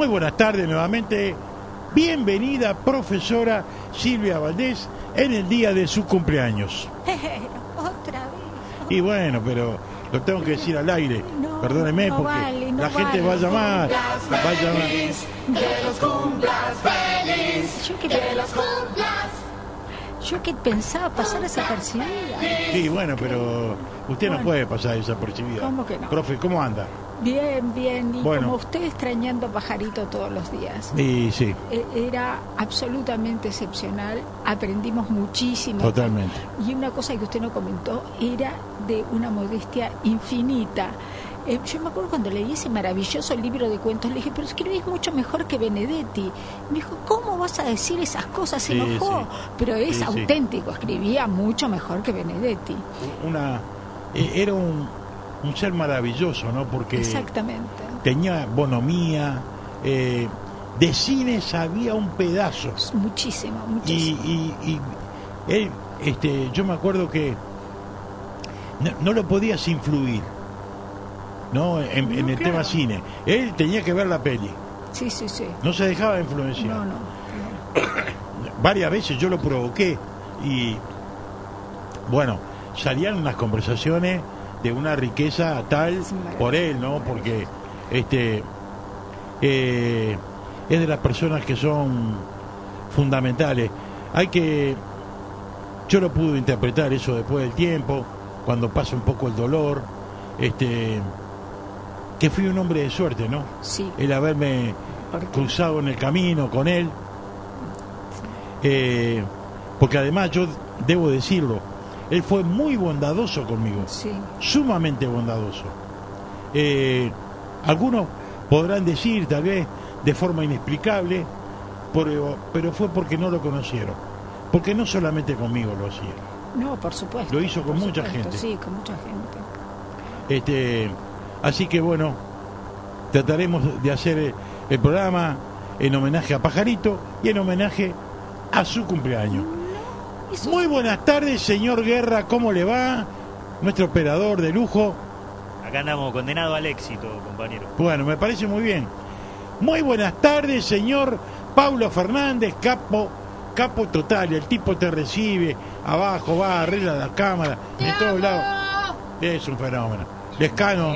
Muy buenas tardes nuevamente. Bienvenida, profesora Silvia Valdés, en el día de su cumpleaños. Otra vez. Y bueno, pero lo tengo que decir al aire. No, perdóneme, no porque vale, no la gente va a llamar. Va a llamar. Que los cumplas feliz. Yo que pensaba pasar desapercibida. Sí, bueno, pero usted no puede pasar desapercibida. ¿Cómo que no? Profe, ¿cómo anda? Bien, bien. Y Bueno. como usted extrañando a Pajarito todos los días. Y sí, Era absolutamente excepcional. Aprendimos muchísimo. totalmente. Y una cosa que usted no comentó era de una modestia infinita. Yo me acuerdo cuando leí ese maravilloso libro de cuentos, le dije, pero escribís mucho mejor que Benedetti. Me dijo, ¿cómo vas a decir esas cosas? Se Sí, enojó. sí. Pero es Sí, sí. auténtico, escribía mucho mejor que Benedetti. Era un ser maravilloso, ¿no? Porque Exactamente. tenía bonomía, de cine sabía un pedazo. Muchísimo, muchísimo. Y él, yo me acuerdo que no lo podías influir, ¿no? En el claro. tema cine. Él tenía que ver la peli, Sí, sí, sí. no se dejaba influenciar. No. Varias veces yo lo provoqué y bueno, salían unas conversaciones de una riqueza tal Sí, maravilloso. por él, ¿no? Porque es de las personas que son fundamentales. Yo lo pude interpretar eso después del tiempo, cuando pasa un poco el dolor, que fui un hombre de suerte, ¿no? Sí. El haberme Porque- cruzado en el camino con él, porque además yo debo decirlo, él fue muy bondadoso conmigo, Sí. sumamente bondadoso. Algunos podrán decir tal vez de forma inexplicable, pero fue porque no lo conocieron, porque no solamente conmigo lo hacía, No, por supuesto. lo hizo con por mucha supuesto, gente. Sí, con mucha gente. Así que bueno, trataremos de hacer el programa en homenaje a Pajarito y en homenaje a su cumpleaños. Eso Muy buenas tardes, señor Guerra, ¿cómo le va? Nuestro operador de lujo. Acá andamos condenados al éxito, compañero. Bueno, me parece muy bien. Muy buenas tardes, señor Paulo Fernández, capo total. El tipo te recibe, abajo va, arregla la cámara, de todos lados. Es un fenómeno. Lescano.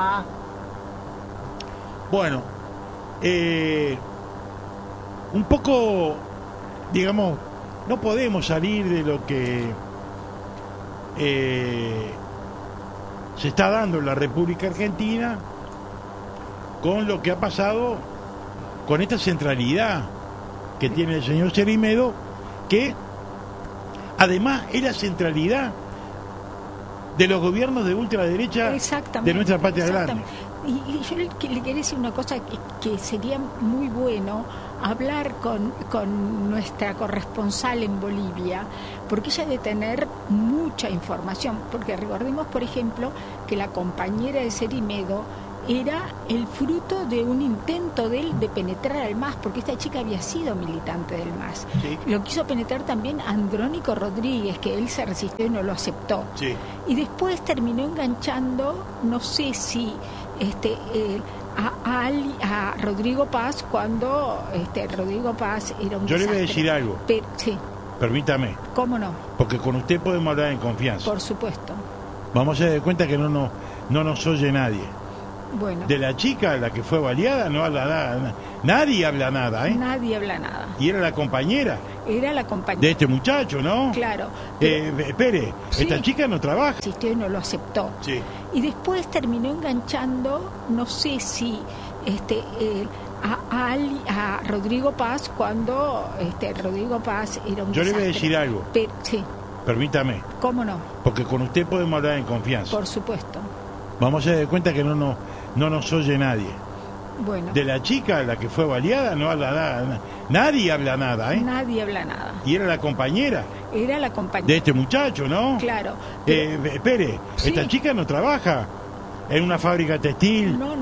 Bueno, un poco, digamos, no podemos salir de lo que se está dando en la República Argentina con lo que ha pasado con esta centralidad que tiene el señor Cerimedo, que además es la centralidad de los gobiernos de ultraderecha Exactamente, de nuestra patria grande. exactamente. Y yo le quería decir una cosa que sería muy bueno hablar con nuestra corresponsal en Bolivia, porque ella debe tener mucha información, porque recordemos, por ejemplo, que la compañera de Cerimedo era el fruto de un intento de él de penetrar al MAS, porque esta chica había sido militante del MAS. Sí. Lo quiso penetrar también Andrónico Rodríguez, que él se resistió y no lo aceptó. Sí. Y después terminó enganchando, no sé si a Rodrigo Paz, cuando Rodrigo Paz era un Yo le voy a desastre. decir algo. Pero, sí, Permítame, cómo no, porque con usted podemos hablar en confianza. por supuesto. Vamos a dar cuenta que no nos oye nadie. Bueno, De la chica, la que fue baleada, no habla nada. Nadie habla nada, ¿eh? nadie habla nada. Y era la compañera Era la compañera. de este muchacho, ¿no? Claro. pero Espere, Sí. esta chica no trabaja. resistió y no lo aceptó. Sí. Y después terminó enganchando, no sé si a Rodrigo Paz, cuando Rodrigo Paz era un Yo le voy a desastre. decir algo. Pero, sí, Permítame, cómo no, porque con usted podemos hablar en confianza. por supuesto. Vamos a dar cuenta que no nos oye nadie. Bueno, De la chica, la que fue baleada, no habla nada. Nadie habla nada, ¿eh? nadie habla nada. Y era la compañera Era la compañera. de este muchacho, ¿no? Claro. pero- Espere, Sí. esta chica no trabaja en una fábrica textil. no,